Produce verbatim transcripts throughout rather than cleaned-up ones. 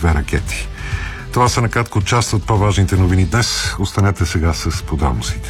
две ракети. Това са накратко част от по-важните новини днес. Останете сега с подробностите.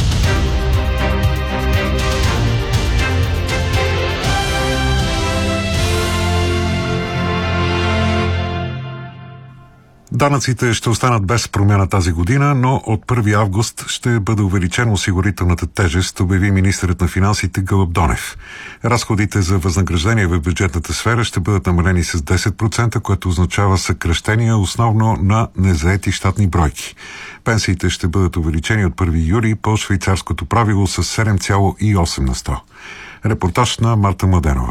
Данъците ще останат без промяна тази година, но от първи август ще бъде увеличена осигурителната тежест, обяви министърът на финансите Гълъб Донев. Разходите за възнаграждение в бюджетната сфера ще бъдат намалени с десет процента, което означава съкращения основно на незаети щатни бройки. Пенсиите ще бъдат увеличени от първи юли по швейцарското правило с седем цяло и осем на сто. Репортаж на Марта Младенова.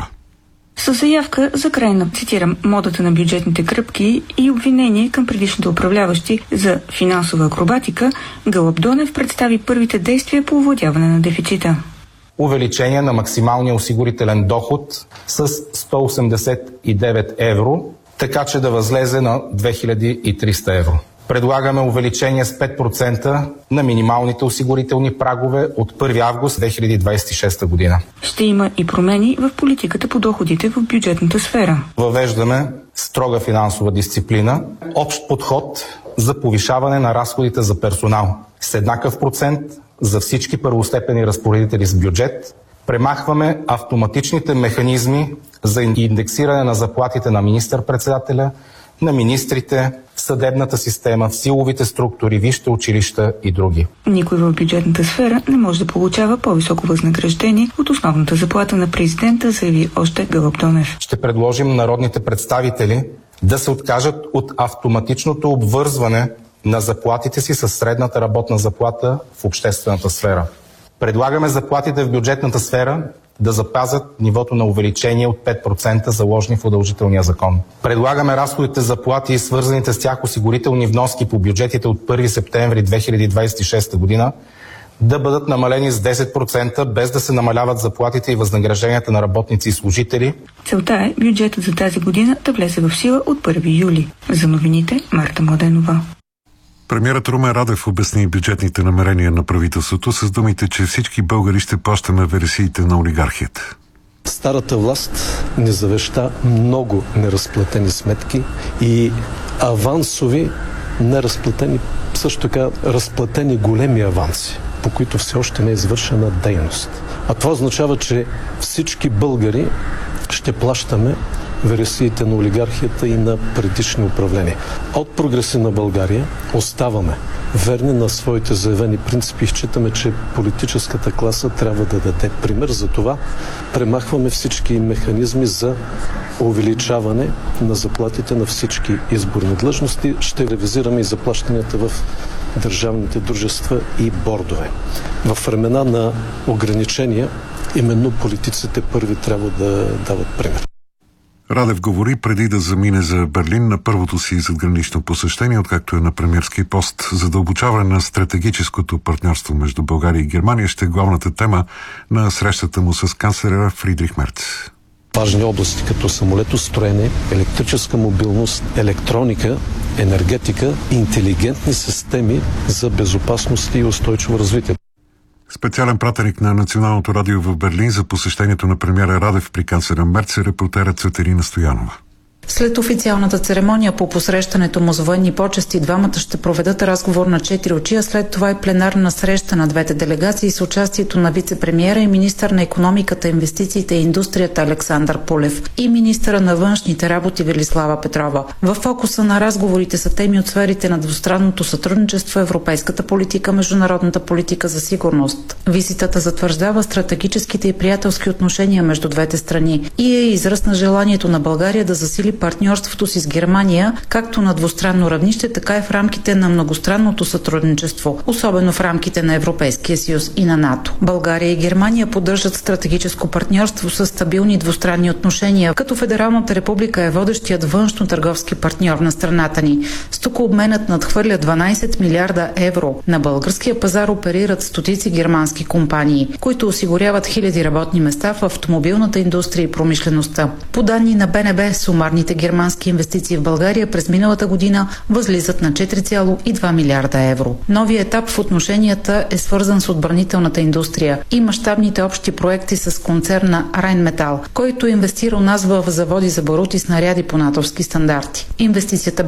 С заявка за край на, цитирам, модата на бюджетните кръпки и обвинение към предишните управляващи за финансова акробатика, Гълъб Донев представи първите действия по овладяване на дефицита. Увеличение на максималния осигурителен доход с сто осемдесет и девет евро, така че да възлезе на две хиляди и триста евро. Предлагаме увеличение с пет процента на минималните осигурителни прагове от първи август две хиляди двадесет и шеста година. Ще има и промени в политиката по доходите в бюджетната сфера. Въвеждаме строга финансова дисциплина, общ подход за повишаване на разходите за персонал с еднакъв процент за всички първостепенни разпоредители с бюджет. Премахваме автоматичните механизми за индексиране на заплатите на министър-председателя, на министрите, в съдебната система, в силовите структури, висшите училища и други. Никой в бюджетната сфера не може да получава по-високо възнаграждение от основната заплата на президента, заяви още Гълъб Донев. Ще предложим народните представители да се откажат от автоматичното обвързване на заплатите си с средната работна заплата в обществената сфера. Предлагаме заплатите в бюджетната сфера да запазят нивото на увеличение от пет процента, заложени в удължителния закон. Предлагаме разходите за заплати и свързаните с тях осигурителни вноски по бюджетите от първи септември две хиляди двадесет и шеста година да бъдат намалени с десет процента, без да се намаляват заплатите и възнагражденията на работници и служители. Целта е бюджетът за тази година да влезе в сила от първи юли. За новините Марта Младенова. Премиерът Румен Радев обясни бюджетните намерения на правителството с думите, че всички българи ще плащаме вересиите на олигархията. Старата власт ни завеща много неразплатени сметки и авансови неразплатени, също така разплатени големи аванси, по които все още не е извършена дейност. А това означава, че всички българи ще плащаме вересиите на олигархията и на предишни управления. От Прогресивна България оставаме верни на своите заявени принципи и считаме, че политическата класа трябва да даде пример. За това премахваме всички механизми за увеличаване на заплатите на всички изборни длъжности. Ще ревизираме и заплащанията в държавните дружества и бордове. В времена на ограничения именно политиците първи трябва да дават пример. Радев говори преди да замине за Берлин на първото си задгранично посещение, откакто е на премиерски пост. Задълбочаване на стратегическото партньорство между България и Германия ще е главната тема на срещата му с канцлера Фридрих Мерц. Важни области като самолетостроене, електрическа мобилност, електроника, енергетика, интелигентни системи за безопасност и устойчиво развитие. Специален пратеник на Националното радио в Берлин за посещението на премиера Радев при канцлера Мерц е репортерът Цветелина Стоянова. След официалната церемония по посрещането му с военни почести, двамата ще проведат разговор на четири очи, а след това и пленарна среща на двете делегации с участието на вице-премиера и министър на икономиката, инвестициите и индустрията Александър Пулев и министъра на външните работи Велислава Петрова. В фокуса на разговорите са теми от сферите на двустранното сътрудничество, европейската политика, международната политика за сигурност. Визитата затвърждава стратегическите и приятелски отношения между двете страни и е израз на желанието на България да засили партньорството си с Германия, както на двустранно равнище, така и в рамките на многостранното сътрудничество, особено в рамките на Европейския съюз и на НАТО. България и Германия поддържат стратегическо партньорство с стабилни двустранни отношения, като Федералната република е водещият външно-търговски партньор на страната ни. Стокообменът надхвърля дванадесет милиарда евро. На българския пазар оперират стотици германски компании, които осигуряват хиляди работни места в автомобилната индустрия и промишлеността. По данни на БНБ, сумарните германски инвестиции в България през миналата година възлизат на четири цяло и две милиарда евро. Новият етап в отношенията е свързан с отбранителната индустрия и мащабните общи проекти с концерна Райнметал, който инвестира у нас в заводи за барут и снаряди по натовски стандарти. Инвестицията